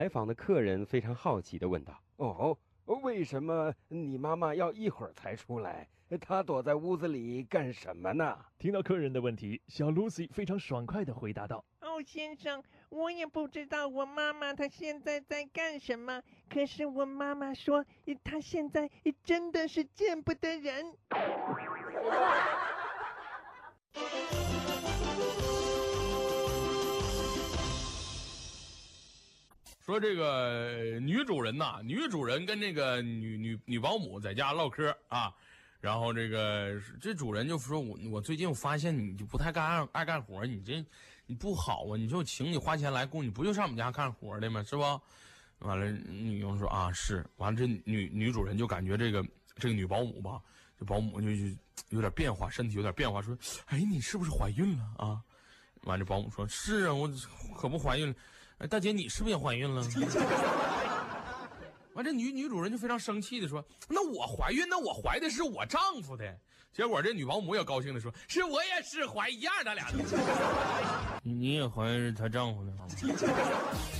采访的客人非常好奇地问道：“哦，为什么你妈妈要一会儿才出来？她躲在屋子里干什么呢？” 听到客人的问题，小 Lucy 非常爽快地回答道：“ 哦，先生，我也不知道我妈妈她现在在干什么，可是我妈妈说她现在真的是见不得人。” 说这个女主人呐，女主人跟这个女保姆在家唠嗑啊，然后这主人就说我最近我发现你就不太爱干活，你不好啊，你就请你花钱来雇，你不就上我们家干活的吗？是不？完了，女佣说啊是，完了这女主人就感觉这个女保姆吧，这保姆就有点变化，身体有点变化，说哎你是不是怀孕了啊？完了，这保姆说是啊，我可不怀孕了。哎，大姐，你是不是也怀孕了？完，这女主人就非常生气的说：“那我怀孕，那我怀的是我丈夫的。”结果这女保姆也高兴的说：“是我也是怀一样，咱俩的。”你也怀是她丈夫的。